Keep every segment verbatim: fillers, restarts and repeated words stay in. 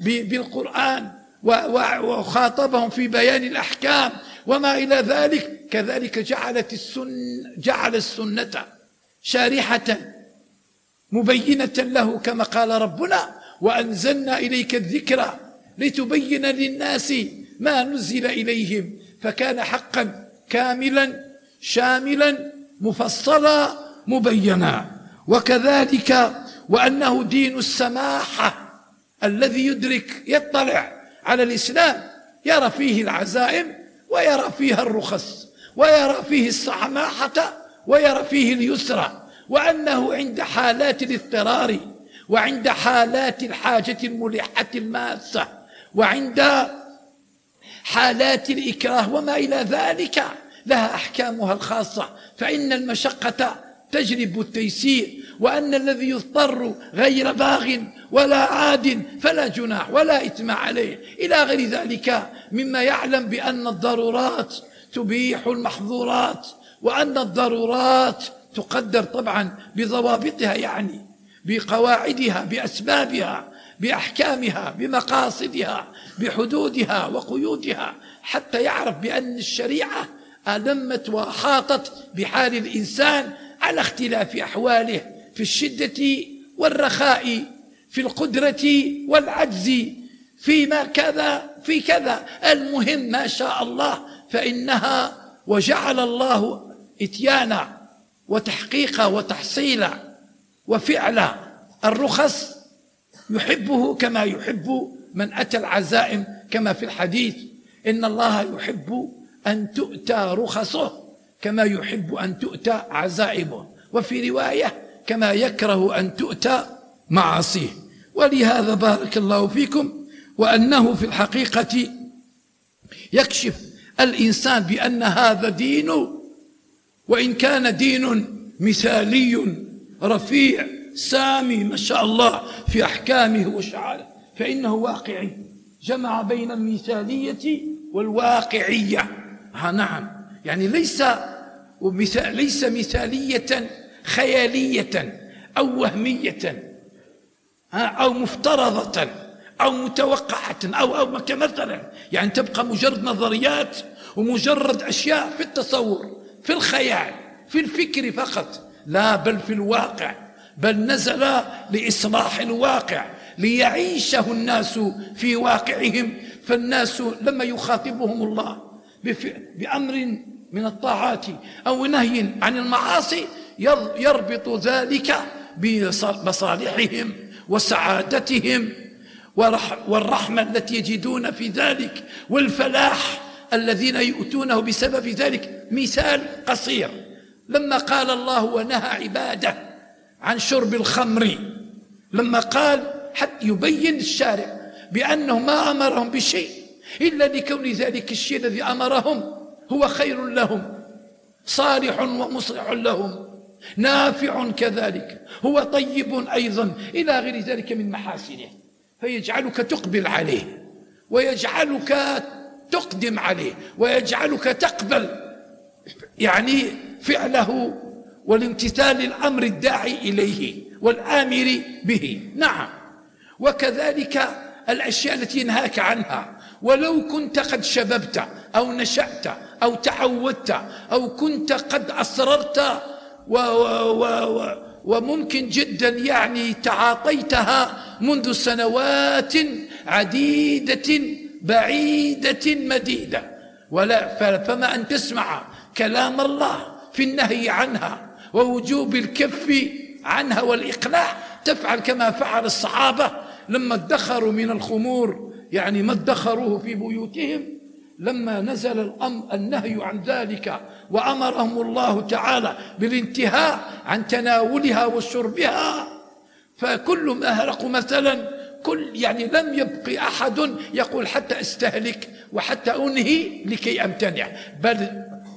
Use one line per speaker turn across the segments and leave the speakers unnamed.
بالقرآن وخاطبهم في بيان الأحكام وما إلى ذلك. كذلك جعلت السن جعل السنة شارحة مبينة له كما قال ربنا: وأنزلنا إليك الذكر لتبين للناس ما نزل إليهم. فكان حقا كاملا شاملا مفصلا مبينا. وكذلك وأنه دين السماحة الذي يدرك يطلع على الإسلام يرى فيه العزائم ويرى فيها الرخص ويرى فيه السماحة ويرى فيه اليسر، وأنه عند حالات الاضطرار وعند حالات الحاجة الملحة الماسة وعند حالات الإكراه وما إلى ذلك لها أحكامها الخاصة، فإن المشقة تجلب التيسير، وأن الذي يضطر غير باغ ولا عاد فلا جناح ولا إثم عليه إلى غير ذلك مما يعلم بأن الضرورات تبيح المحظورات، وأن الضرورات تقدر طبعا بضوابطها، يعني بقواعدها بأسبابها بأحكامها بمقاصدها بحدودها وقيودها، حتى يعرف بأن الشريعة ألمت وأحاطت بحال الإنسان على اختلاف أحواله في الشدة والرخاء، في القدرة والعجز، فيما كذا في كذا. المهم ما شاء الله فإنها وجعل الله إتيانا وتحقيقا وتحصيلا وفعلا الرخص يحبه كما يحب من أتى العزائم، كما في الحديث: إن الله يحب أن تؤتى رخصه كما يحب أن تؤتى عزائمه، وفي رواية: كما يكره أن تؤتى معاصيه. ولهذا بارك الله فيكم وأنه في الحقيقة يكشف الإنسان بأن هذا دين، وإن كان دين مثالي رفيع سامي ما شاء الله في أحكامه وشعائره، فإنه واقعي، جمع بين المثالية والواقعية. ها نعم، يعني ليس ليس مثالية خيالية أو وهمية أو مفترضة أو متوقعة أو أو كمثلا، يعني تبقى مجرد نظريات ومجرد أشياء في التصور في الخيال في الفكر فقط، لا، بل في الواقع، بل نزل لإصلاح الواقع ليعيشه الناس في واقعهم. فالناس لما يخاطبهم الله بأمر من الطاعات أو نهي عن المعاصي يربط ذلك بمصالحهم وسعادتهم والرحمة التي يجدون في ذلك والفلاح الذين يؤتونه بسبب ذلك. مثال قصير: لما قال الله ونهى عباده عن شرب الخمر، لما قال حتى يبين الشارع بأنه ما أمرهم بشيء إلا لكون ذلك الشيء الذي أمرهم هو خير لهم، صالح ومصلح لهم، نافع كذلك، هو طيب أيضا إلى غير ذلك من محاسنه، فيجعلك تقبل عليه ويجعلك تقدم عليه ويجعلك تقبل يعني فعله والامتثال الأمر الداعي إليه والآمر به. نعم، وكذلك الأشياء التي ينهاك عنها، ولو كنت قد شببت أو نشأت أو تعودت أو كنت قد أصررت و و و وممكن جدا يعني تعاطيتها منذ سنوات عديدة بعيدة مديدة، ولا فما أن تسمع كلام الله في النهي عنها ووجوب الكف عنها والإقلاع، تفعل كما فعل الصحابة لما ادخروا من الخمور، يعني ما ادخروه في بيوتهم، لما نزل الأمر النهي عن ذلك وأمرهم الله تعالى بالانتهاء عن تناولها وشربها، فكلهم أهرقوا مثلا، كل يعني لم يبقي أحد يقول حتى استهلك وحتى أنهي لكي أمتنع، بل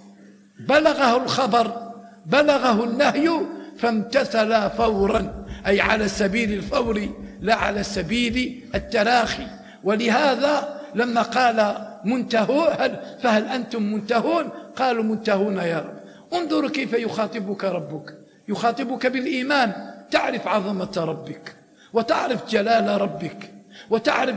بلغه الخبر بلغه النهي فامتثل فورا، أي على سبيل الفور لا على سبيل التراخي. ولهذا لما قال منتهون فهل أنتم منتهون، قالوا منتهون يا رب. انظروا كيف يخاطبك ربك، يخاطبك بالإيمان، تعرف عظمة ربك وتعرف جلال ربك وتعرف